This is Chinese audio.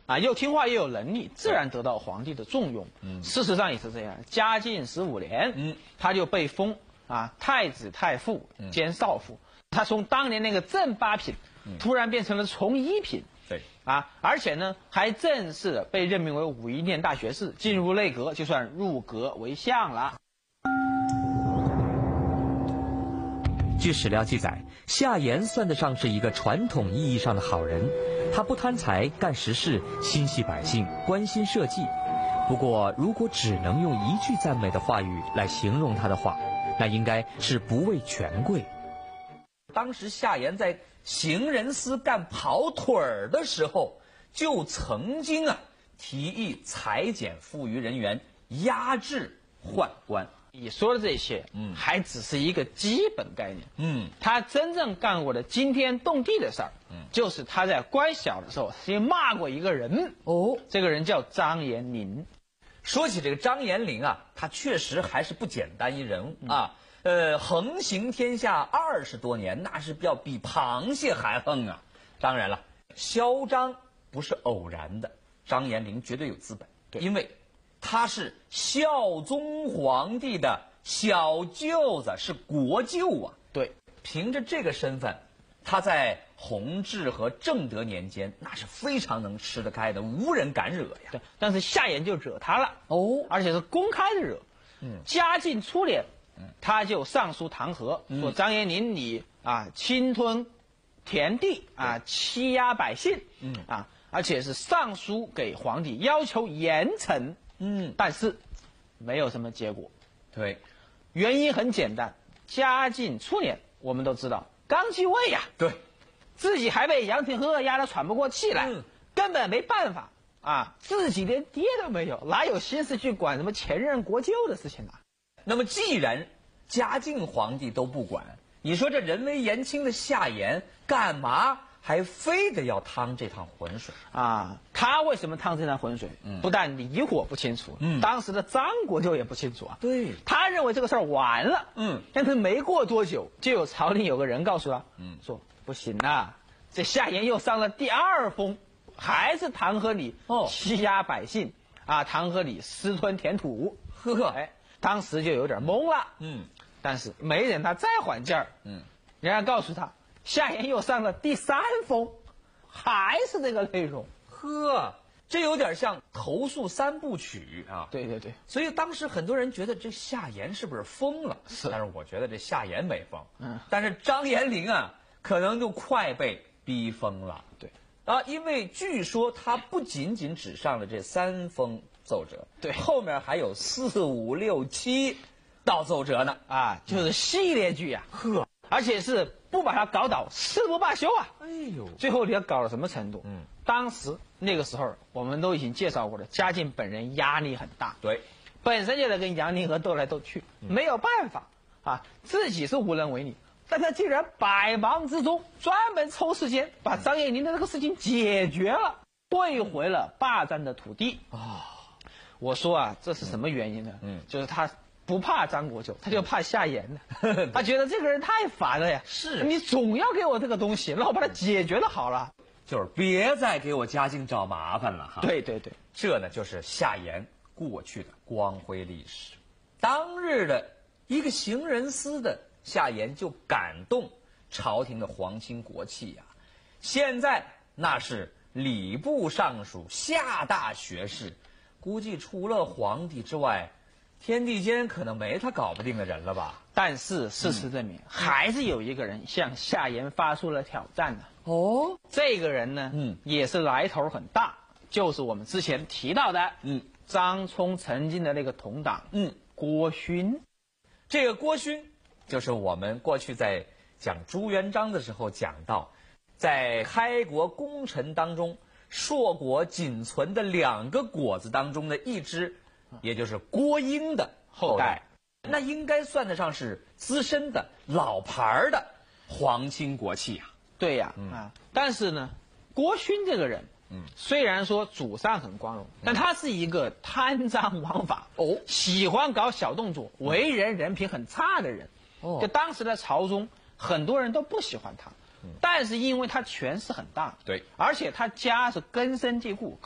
又听话又有能力，自然得到皇帝的重用。事实上也是这样。嘉靖15年，他就被封太子太傅兼少傅。他从当年那个正八品，突然变成了从一品。 对而且呢，还正式的被任命为武义殿大学士，进入内阁，就算入阁为相了。 据史料记载，夏言算得上是一个传统意义上的好人。他不贪财，干实事，心系百姓，关心社稷。不过，如果只能用一句赞美的话语来形容他的话，那应该是不畏权贵。 当时夏言在行人司干跑腿儿的时候，就曾经提议裁减富余人员，压制宦官。 你说的这些，还只是一个基本概念。他真正干过的惊天动地的事儿，就是他在官小的时候先骂过一个人。这个人叫张延龄。 说起这个张延龄他确实还是不简单一人物横行天下20多年，那是要比螃蟹还横啊！当然了，嚣张不是偶然的，张延龄绝对有资本，因为他是孝宗皇帝的小舅子，是国舅啊。 对， 凭着这个身份，他在弘治和正德年间那是非常能吃得开的，无人敢惹呀。 对，但是夏言就惹他了而且是公开的惹。嘉靖初年，他就上书弹劾，说张延龄你侵吞田地欺压百姓而且是上书给皇帝要求严惩。但是没有什么结果。 对， 原因很简单，嘉靖初年我们都知道刚继位对， 自己还被杨廷和压得喘不过气来，根本没办法自己连爹都没有，哪有心思去管什么前任国舅的事情呢？ 那么既然嘉靖皇帝都不管，你说这人微言轻的夏言干嘛还非得要趟这趟浑水他为什么趟这趟浑水？不但李火不清楚，当时的张国舅也不清楚对， 他认为这个事儿完了。但是没过多久，就有朝廷有个人告诉他，说不行这夏言又上了第2封，还是弹劾你欺压百姓弹劾你私吞田土。当时就有点懵了。但是没忍他再缓劲儿。人家告诉他，夏言又上了第3封，还是这个内容。 这有点像投诉3部曲对对对。 所以当时很多人觉得这夏言是不是疯了？但是我觉得这夏言没疯。但是张延龄可能就快被逼疯了。 对因为据说他不仅仅只上了这3封奏折， 对， 后面还有4、5、6、7道奏折呢就是系列剧而且是不把他搞倒誓不罢休最后你要搞到什么程度？当时那个时候我们都已经介绍过了，嘉靖本人压力很大。 对， 本身就在跟杨廷和斗来斗去，没有办法自己是无能为力，但他竟然百忙之中专门抽时间把张延龄的这个事情解决了，退回了霸占的土地我说这是什么原因呢？就是他不怕张国舅，他就怕夏言呢。他觉得这个人太烦了呀， 是你总要给我这个东西，让我把它解决了好了， 就是别再给我嘉靖找麻烦了对对对， 这呢就是夏言过去的光辉历史。当日的一个行人司的夏言就感动朝廷的皇亲国戚现在那是礼部尚书、下大学士，估计除了皇帝之外，天地间可能没他搞不定的人了吧？ 但是事实证明，还是有一个人向夏言发出了挑战这个人呢，也是来头很大，就是我们之前提到的，张聪曾经的那个同党，郭勋。 这个郭勋就是我们过去在讲朱元璋的时候讲到，在开国功臣当中，硕果仅存的2个果子当中的一只，也就是郭英的后代，那应该算得上是资深的老牌的皇亲国戚对但是呢，郭勋这个人，虽然说祖上很光荣，但他是一个贪赃枉法喜欢搞小动作，为人品很差的人就当时的朝中很多人都不喜欢他但是因为他权势很大， 对， 而且他家是根深蒂固